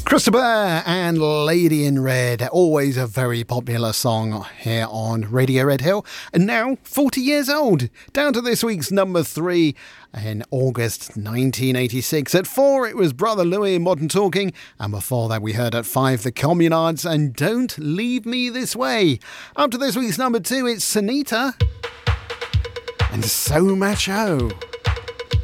Christopher and Lady in Red, always a very popular song here on Radio Red Hill, and now 40 years old, down to this week's number 3 in August 1986. At 4 it was Brother Louie and Modern Talking, and before that we heard at 5 the Communards and Don't Leave Me This Way. Up to this week's number 2 it's Sunita and So Macho.